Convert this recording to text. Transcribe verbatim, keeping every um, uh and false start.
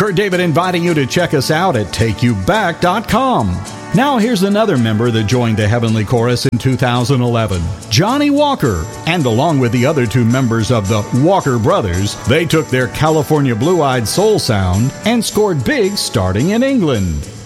Kurt David inviting you to check us out at take you back dot com. Now here's another member that joined the Heavenly Chorus in two thousand eleven, Johnny Walker. And along with the other two members of the Walker Brothers, they took their California blue-eyed soul sound and scored big starting in England.